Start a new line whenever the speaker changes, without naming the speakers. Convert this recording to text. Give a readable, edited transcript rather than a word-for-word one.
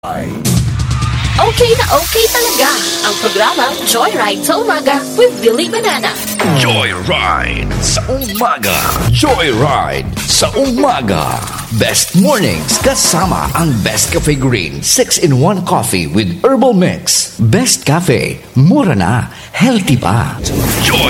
Okay na okay talaga ang programang Joyride sa Umaga with Billy Banana.
Joyride sa umaga. Joyride sa umaga. Best mornings kasama ang Best Cafe Green 6-in-1 coffee with herbal mix. Best Cafe, mura na, healthy pa. Joyride.